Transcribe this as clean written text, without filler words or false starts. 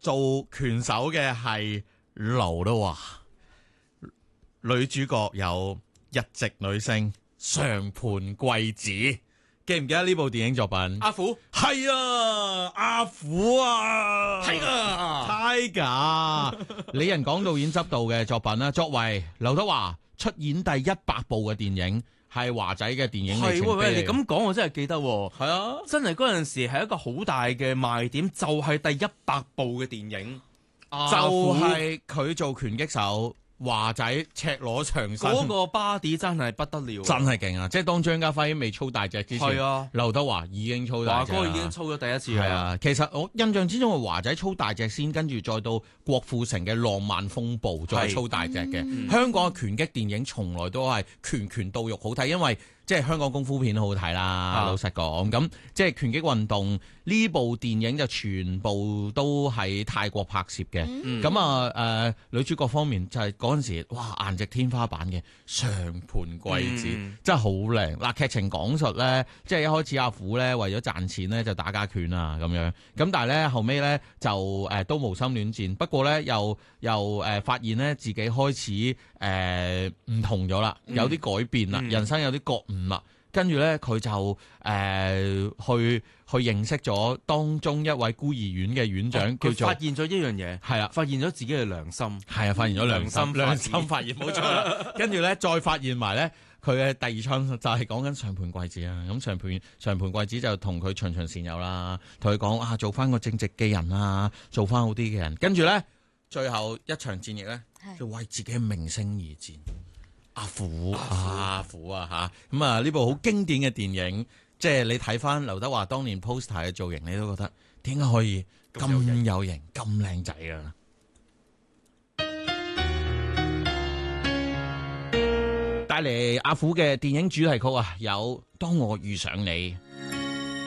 做拳手嘅係劉德華，女主角有日籍女星上盤貴子，記唔記得呢部電影作品？ 阿虎係啊，阿虎啊， 係啊， Tiger， 李仁港導演執導嘅作品啦，作為劉德華出演第100部嘅電影，係華仔嘅電影里程碑。 你咁講我真係記得喎。 係啊， 真係嗰陣時係一個好大嘅賣點，就係第100部嘅電影， 就係佢做拳擊手。華仔赤裸長身， 嗰個 body 真係不得了， 真係勁啊！即係當張家輝未操大隻之前， 係啊， 劉德華已經操大隻啦。 華哥已經操咗第一次啦。 係啊，其實我印象之中係華仔操大隻先，跟住再到郭富城嘅浪漫風暴再操大隻嘅。香港嘅拳擊電影從來都係拳拳到肉好睇，因為即係香港功夫片好睇啦。老實講，咁即係拳擊運動呢部電影就全部都喺泰國拍攝嘅。咁女主角方面就係嗰陣時，哇，顏值天花板嘅上盤貴子，真係好靚。嗱，劇情講述咧，即係一開始阿虎咧為咗賺錢咧就打家拳啊咁樣，咁但係咧後尾咧就都無心戀戰，不過咧又發現咧自己開始唔同咗啦，有啲改變啦，人生有啲覺悟啦。跟住咧，佢就去認識咗當中一位孤兒院嘅院長，叫做發現咗一樣嘢，係啦，發現咗自己嘅良心， 係啊，發現咗良心發現冇錯啦。跟住咧，再發現埋咧，佢嘅第二槍就係講緊上盤貴子啊。咁上盤貴子就同佢循循善誘啦，同佢講啊，做翻個正直嘅人啊，做翻好啲嘅人。跟住咧，最後一場戰役咧，就為自己嘅名聲而戰。阿虎啊吓，咁啊呢部好經典嘅電影，即係你睇翻劉德華當年 poster 嘅造型，你都覺得點解可以咁有型、咁靚仔啊？帶嚟阿虎嘅電影主題曲啊，有《當我遇上你》。